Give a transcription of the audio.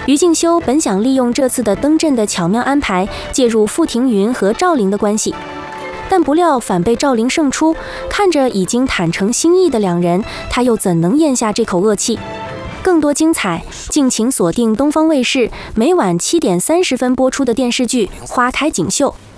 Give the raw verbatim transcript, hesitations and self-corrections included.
于静修本想利用这次的登阵的巧妙安排，介入傅庭云和赵灵的关系，但不料反被赵灵胜出。看着已经坦诚心意的两人，他又怎能咽下这口恶气？更多精彩，敬请锁定东方卫视每晚七点三十分播出的电视剧《花开锦绣》。